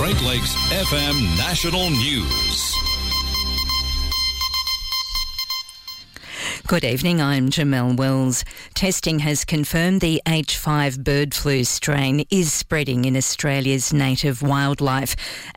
Great Lakes FM National News. Good evening, I'm Jamelle Wells. Testing has confirmed the H5 bird flu strain is spreading in Australia's native wildlife.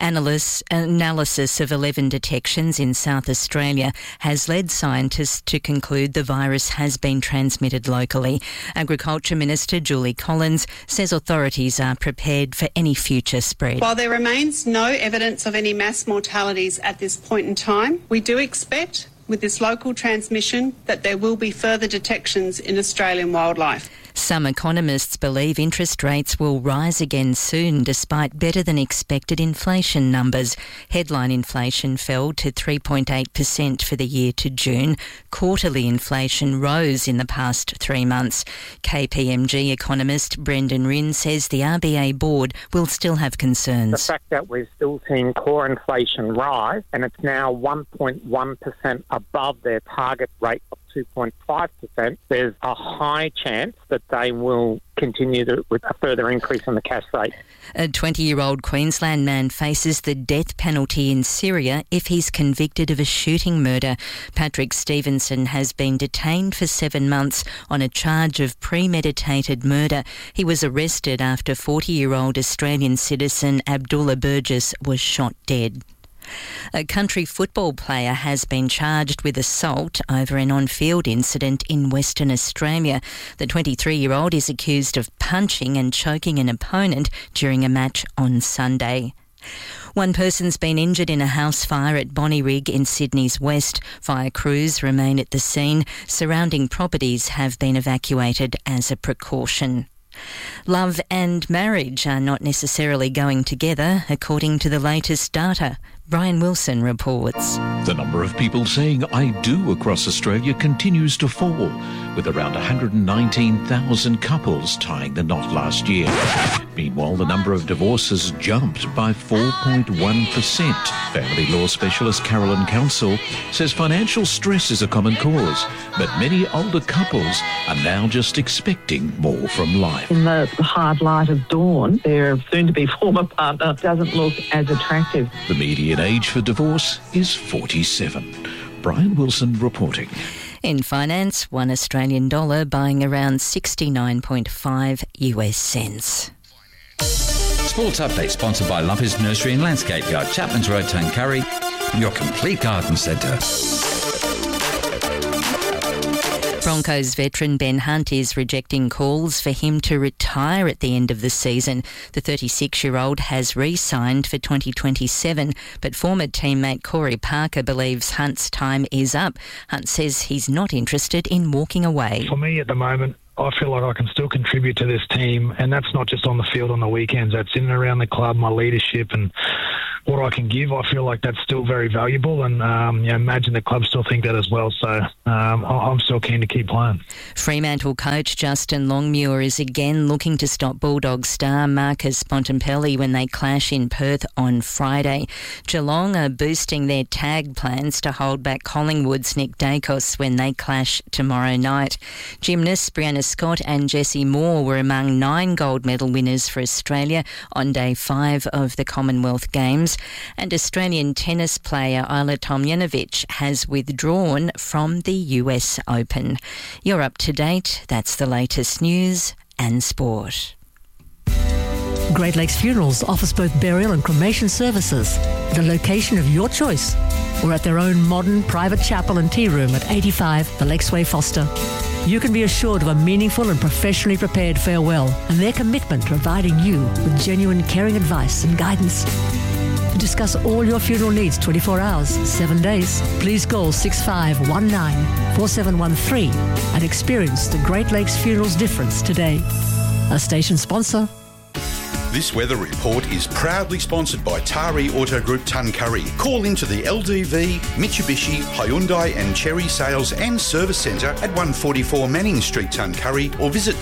Analysis of 11 detections in South Australia has led scientists to conclude the virus has been transmitted locally. Agriculture Minister Julie Collins says authorities are prepared for any future spread. While there remains no evidence of any mass mortalities at this point in time, we do expect with this local transmission that there will be further detections in Australian wildlife. Some economists believe interest rates will rise again soon despite better than expected inflation numbers. Headline inflation fell to 3.8% for the year to June. Quarterly inflation rose in the past 3 months. KPMG economist Brendan Rinn says the RBA board will still have concerns. The fact that we're still seeing core inflation rise and it's now 1.1% above their target rate of 2.5%, there's a high chance that they will continue with a further increase in the cash rate. A 20-year-old Queensland man faces the death penalty in Syria if he's convicted of a shooting murder. Patrick Stevenson has been detained for 7 months on a charge of premeditated murder. He was arrested after 40-year-old Australian citizen Abdullah Burgess was shot dead. A country football player has been charged with assault over an on-field incident in Western Australia. The 23-year-old is accused of punching and choking an opponent during a match on Sunday. One person's been injured in a house fire at Bonnyrigg in Sydney's west. Fire crews remain at the scene. Surrounding properties have been evacuated as a precaution. Love and marriage are not necessarily going together, according to the latest data. Brian Wilson reports. The number of people saying I do across Australia continues to fall, with around 119,000 couples tying the knot last year. Meanwhile, the number of divorces jumped by 4.1%. Family law specialist Carolyn Council says financial stress is a common cause, but many older couples are now just expecting more from life. In the hard light of dawn, their soon-to-be former partner doesn't look as attractive. The median age for divorce is 47. Brian Wilson reporting. In finance, $1 Australian dollar buying around 69.5 US cents. Sports Update sponsored by Lumpy's Nursery and Landscape Yard, Chapman's Road, Tuncurry, your complete garden centre. Broncos veteran Ben Hunt is rejecting calls for him to retire at the end of the season. The 36-year-old has re-signed for 2027, but former teammate Corey Parker believes Hunt's time is up. Hunt says he's not interested in walking away. For me at the moment, I feel like I can still contribute to this team, and that's not just on the field on the weekends. That's in and around the club, my leadership and what I can give. I feel like that's still very valuable, and imagine the club still think that as well. So I'm still keen to keep playing. Fremantle coach Justin Longmuir is again looking to stop Bulldogs star Marcus Bontempelli when they clash in Perth on Friday. Geelong are boosting their tag plans to hold back Collingwood's Nick Dacos when they clash tomorrow night. Gymnasts Brianna Scott and Jessie Moore were among 9 gold medal winners for Australia on day 5 of the Commonwealth Games. And Australian tennis player Ajla Tomljanovic has withdrawn from the US Open. You're up to date. That's the latest news and sport. Great Lakes Funerals offers both burial and cremation services at a location of your choice or at their own modern private chapel and tea room at 85 The Lakesway Foster. You can be assured of a meaningful and professionally prepared farewell and their commitment to providing you with genuine caring advice and guidance. To discuss all your funeral needs 24 hours, 7 days, please call 6519-4713 and experience the Great Lakes Funerals difference today. A station sponsor. This weather report is proudly sponsored by Tari Auto Group Tuncurry. Call into the LDV, Mitsubishi, Hyundai and Chery Sales and Service Centre at 144 Manning Street, Tuncurry, or visit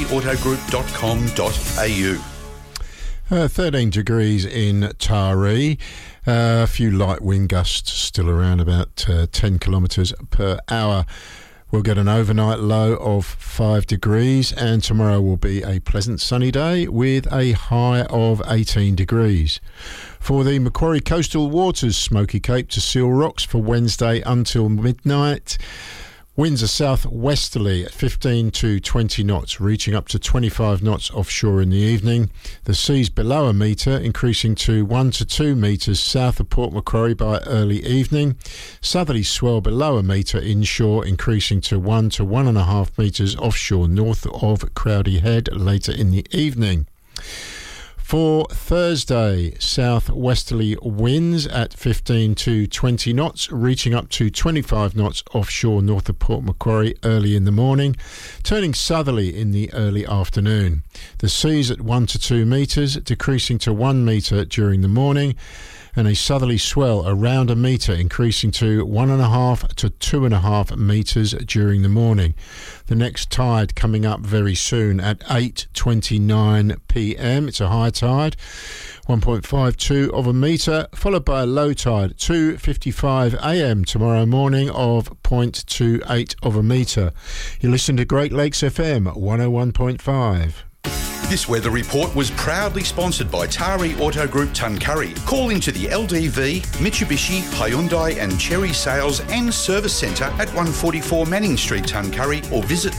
tariautogroup.com.au. 13 degrees in Taree. A few light wind gusts still around, about 10 kilometres per hour. We'll get an overnight low of 5 degrees, and tomorrow will be a pleasant sunny day with a high of 18 degrees. For the Macquarie Coastal Waters, Smoky Cape to Seal Rocks for Wednesday until midnight. Winds are southwesterly at 15 to 20 knots, reaching up to 25 knots offshore in the evening. The sea's below a metre, increasing to 1 to 2 metres south of Port Macquarie by early evening. Southerly swell below a metre inshore, increasing to 1 to 1.5 metres offshore north of Crowdy Head later in the evening. For Thursday, southwesterly winds at 15 to 20 knots, reaching up to 25 knots offshore north of Port Macquarie early in the morning, turning southerly in the early afternoon. The sea's at 1 to 2 metres, decreasing to 1 metre during the morning, and a southerly swell around a metre, increasing to 1.5 to 2.5 metres during the morning. The next tide coming up very soon at 8:29 p.m. It's a high tide, 1.52 of a metre, followed by a low tide at 2:55 a.m. tomorrow morning of 0.28 of a metre. You listen to Great Lakes FM 101.5. This weather report was proudly sponsored by Tari Auto Group Tuncurry. Call into the LDV, Mitsubishi, Hyundai and Cherry Sales and Service Centre at 144 Manning Street, Tuncurry, or visit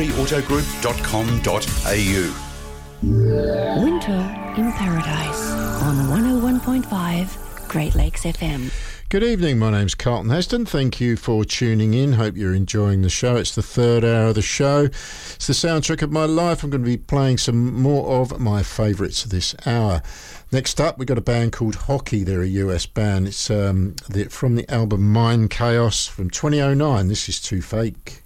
tariautogroup.com.au. Winter in Paradise on 101.5 Great Lakes FM. Good evening, my name's Carlton Heston. Thank you for tuning in. Hope you're enjoying the show. It's the third hour of the show. It's the soundtrack of my life. I'm going to be playing some more of my favourites this hour. Next up, we've got a band called Hockey. They're a US band. It's from the album Mind Chaos from 2009. This is Too Fake.